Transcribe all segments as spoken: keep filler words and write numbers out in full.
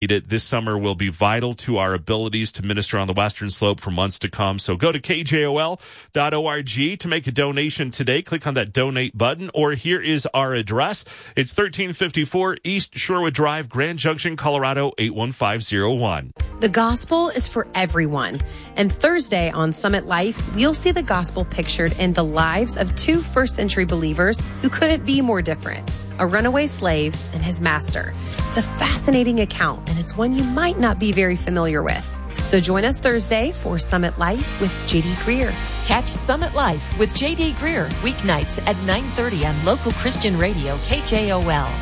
it this summer will be vital to our abilities to minister on the Western Slope for months to come. So go to K J O L dot org to make a donation today. Click on that donate button, or here is our address. It's thirteen fifty-four East Sherwood Drive, Grand Junction, Colorado, eight one five zero one. The gospel is for everyone. And Thursday on Summit Life, we'll see the gospel pictured in the lives of two first century believers who couldn't be more different. A runaway slave and his master. It's a fascinating account, and it's one you might not be very familiar with. So join us Thursday for Summit Life with J D Greer. Catch Summit Life with J D Greer weeknights at nine thirty on local Christian radio K J O L.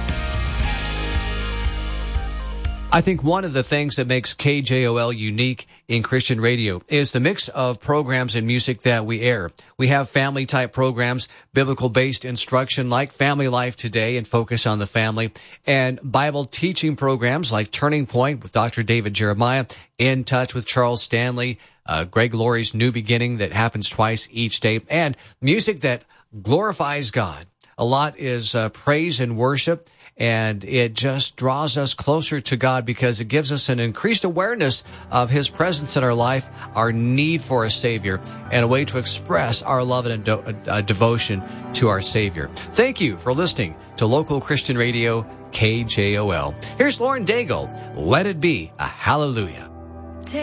I think one of the things that makes K J O L unique in Christian radio is the mix of programs and music that we air. We have family-type programs, biblical-based instruction like Family Life Today and Focus on the Family, and Bible teaching programs like Turning Point with Doctor David Jeremiah, In Touch with Charles Stanley, uh, Greg Laurie's New Beginning that happens twice each day, and music that glorifies God. A lot is uh, praise and worship. And it just draws us closer to God because it gives us an increased awareness of His presence in our life, our need for a Savior, and a way to express our love and do- uh, devotion to our Savior. Thank you for listening to Local Christian Radio K J O L. Here's Lauren Daigle. Let it be a hallelujah.